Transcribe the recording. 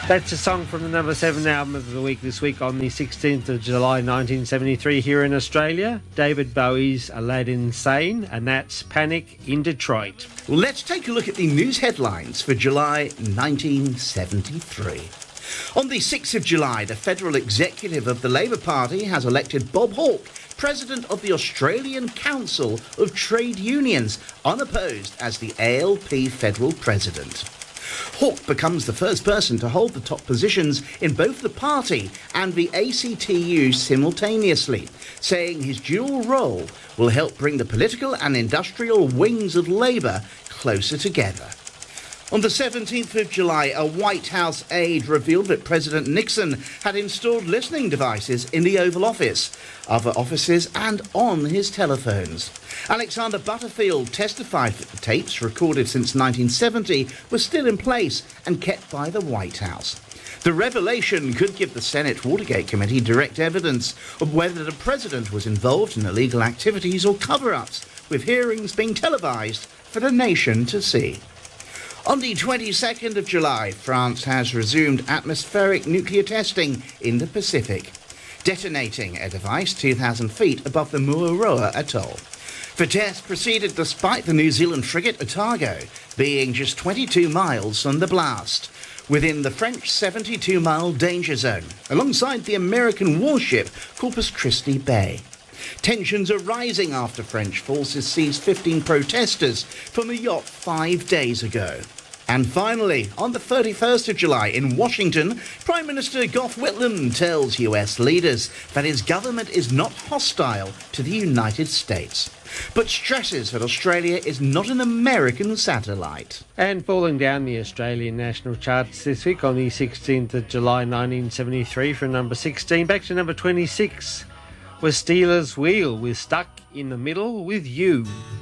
That's a song from the number 7 album of the week this week on the 16th of July 1973 here in Australia. David Bowie's Aladdin Sane, and that's Panic in Detroit. Well, let's take a look at the news headlines for July 1973. On the 6th of July, the federal executive of the Labour Party has elected Bob Hawke President of the Australian Council of Trade Unions, unopposed as the ALP federal president. Hawke becomes the first person to hold the top positions in both the party and the ACTU simultaneously, saying his dual role will help bring the political and industrial wings of Labour closer together. On the 17th of July, a White House aide revealed that President Nixon had installed listening devices in the Oval Office, other offices and on his telephones. Alexander Butterfield testified that the tapes recorded since 1970 were still in place and kept by the White House. The revelation could give the Senate Watergate Committee direct evidence of whether the president was involved in illegal activities or cover-ups, with hearings being televised for the nation to see. On the 22nd of July, France has resumed atmospheric nuclear testing in the Pacific, detonating a device 2,000 feet above the Mururoa Atoll. The test proceeded despite the New Zealand frigate Otago being just 22 miles from the blast, within the French 72-mile danger zone, alongside the American warship Corpus Christi Bay. Tensions are rising after French forces seized 15 protesters from a yacht 5 days ago. And finally, on the 31st of July in Washington, Prime Minister Gough Whitlam tells US leaders that his government is not hostile to the United States, but stresses that Australia is not an American satellite. And falling down the Australian national charts this week on the 16th of July 1973 from number 16 back to number 26 was Stealers Wheel with Stuck in the Middle with You.